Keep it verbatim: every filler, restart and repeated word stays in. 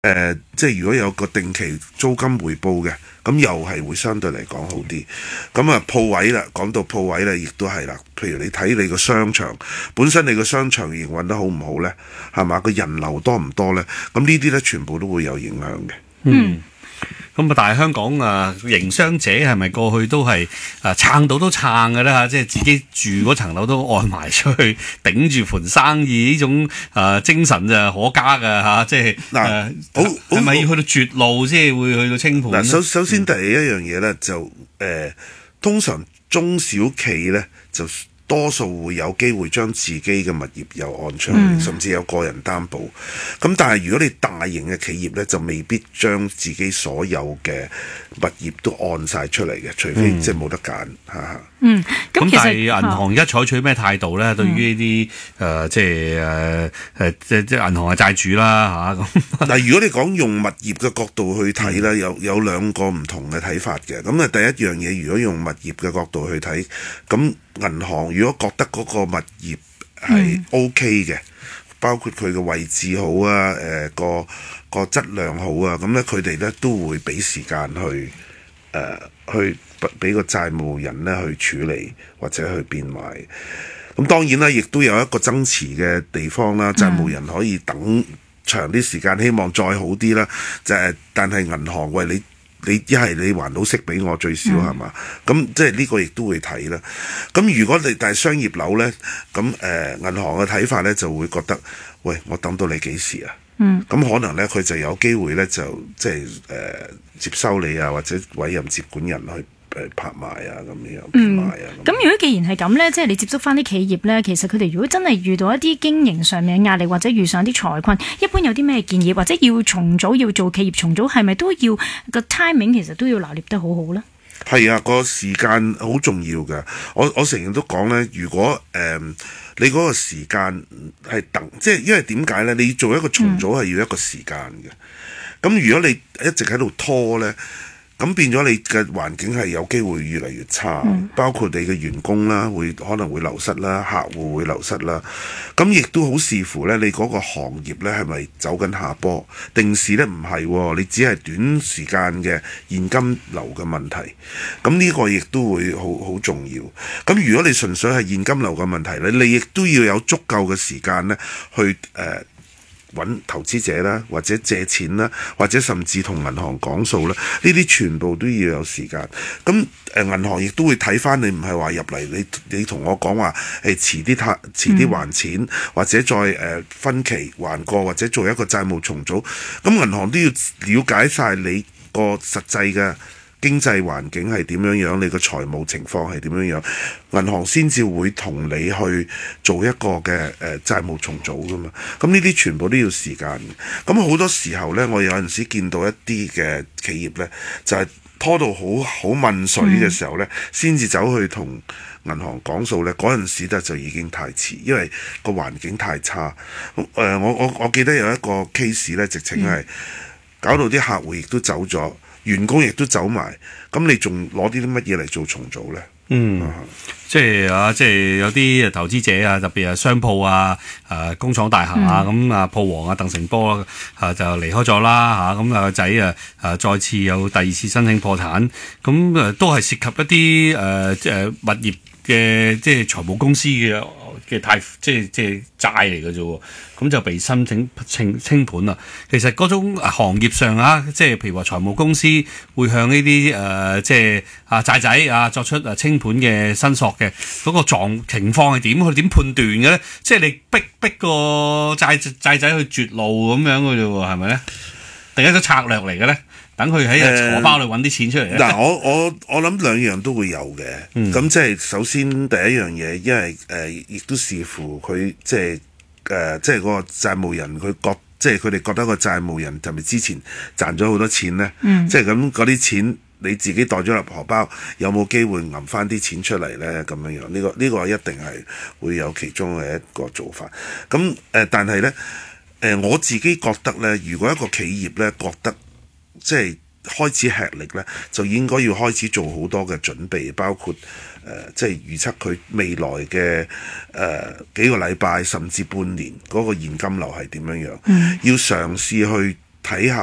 誒，即係如果有個定期租金回報嘅，咁又係會相對嚟講好啲。咁啊鋪位啦，講到鋪位咧，亦都係啦。譬如你睇你個商場本身，你個商場營運得好唔好咧？係嘛？個人流多唔多咧？咁呢啲咧全部都會有影響嘅。 嗯。咁啊，但係香港啊，營商者係咪過去都係啊撐到都撐嘅咧嚇？即係自己住嗰層樓都按埋出去頂住盤生意呢種啊精神就可嘉嘅嚇。即係嗱，好係咪要去到絕路先會去到清盤？ 嗱，首首先第一樣嘢咧就誒、呃，通常中小企咧就多數會有機會將自己嘅物業又按出去，嗯、甚至有個人擔保。咁但係如果你大型嘅企業咧，就未必將自己所有嘅物業都按晒出嚟嘅，除非、嗯、即係冇得揀嚇。 嗯，咁但係銀行而家採取咩態度咧？嗯、對於呢啲誒即係誒誒即係即係銀行係債主啦嚇咁。 嗱，如果你講用物業嘅角度去睇咧、嗯，有有兩個唔同嘅睇法嘅。咁啊，第一樣嘢，如果用物業嘅角度去睇，咁銀行如果覺得嗰個物業係 OK 嘅，嗯、包括佢嘅位置好啊，誒、呃、個個質量好啊，咁咧佢哋咧都會俾時間去誒、呃、去俾個債務人咧去處理或者去變賣。咁當然啦，亦都有一個爭持嘅地方啦，債務人可以等長啲時間，希望再好啲啦。就係但係銀行喂你。你一係你還到息俾我最少係嘛？咁、嗯、即係呢個亦都會睇啦。咁如果你但係商業樓咧，咁誒、呃、銀行嘅睇法咧就會覺得，喂，我等到你幾時啊？嗯。咁可能咧佢就有機會咧就即係誒、呃、接收你啊，或者委任接管人去誒拍賣啊咁樣變賣啊。 咁、嗯、如果既然係咁咧，即係你接觸翻啲企業咧，其實佢哋如果真係遇到一啲經營上面嘅壓力，或者遇上啲財困，一般有啲咩建議，或者要重組要做企業重組，係咪都要個 timing 其實都要拿捏得好好咧？ 係啊，個時間好重要嘅。我我成日都講咧，如果誒、呃、你嗰個時間係等，即係因為點解咧？你做一個重組係要一個時間嘅。咁、嗯、如果你一直喺度拖咧，咁變咗你嘅環境係有機會越嚟越差，嗯、包括你嘅員工啦，會可能會流失啦，客戶會流失啦。咁亦都好視乎咧，你嗰個行業咧係咪走緊下坡？定時咧唔係，你只係短時間嘅現金流嘅問題。咁呢個亦都會好好重要。咁如果你純粹係現金流嘅問題咧，你亦都要有足夠嘅時間咧去誒。呃揾投資者啦，或者借錢啦，或者甚至同銀行講數啦，呢啲全部都要有時間。咁誒、呃、銀行亦都會睇翻你，唔係話入嚟你你同我講話誒遲啲貸遲啲還錢，嗯、或者再誒、呃、分期還過，或者做一個債務重組。咁銀行都要了解晒你個實際嘅經濟環境係點樣樣，你個財務情況係點樣樣，銀行先至會同你去做一個嘅誒、呃、債務重組噶嘛。咁呢啲全部都要時間。咁好多時候呢，我有陣時見到一啲嘅企業呢，就係、是、拖到好好問水嘅時候呢，先至、嗯、走去同銀行講數呢。嗰陣時咧就已經太遲，因為個環境太差。誒、呃，我我我記得有一個 case 呢，直情係搞到啲客戶亦都走咗。員工亦都走埋，咁你仲攞啲啲乜嘢嚟做重組咧？ 嗯，嗯即係啊，即係有啲投資者啊，特別係商鋪啊、誒工廠大廈啊，咁、嗯、啊鋪王啊鄧成波啊就離開咗啦嚇，咁啊個仔啊誒再次有第二次申請破產，咁誒都係涉及一啲誒即係物業嘅即係財務公司嘅嘅貸即係即係債嚟嘅啫喎，咁就被申請清清盤啦。其實嗰種行業上啊，即係譬如話財務公司會向呢啲誒即係啊債仔啊作出誒清盤嘅申索嘅嗰個狀情況係點？佢點判斷嘅咧？即係你逼逼個債債仔去絕路咁樣嘅啫喎，係咪咧？定一個策略嚟嘅咧？等佢喺個荷包度揾啲錢出嚟咧。嗱、 呃，我我我諗兩樣都會有嘅。咁、嗯、即係首先第一樣嘢，因為誒亦、呃、都視乎佢即係誒、呃、即係嗰個債務人佢覺即係佢哋覺得個債務人係咪之前賺咗好多錢咧？嗯、即係咁嗰啲錢你自己袋咗入荷包，有冇機會揞翻啲錢出嚟咧？咁樣樣呢、這個呢、這個一定係會有其中嘅一個做法。咁誒、呃，但係咧誒，我自己覺得咧，如果一個企業咧覺得即係開始吃力咧，就應該要開始做好多嘅準備，包括誒、呃、即係預測佢未來嘅誒、呃、幾個禮拜甚至半年嗰個現金流係點樣樣，嗯、要嘗試去睇下。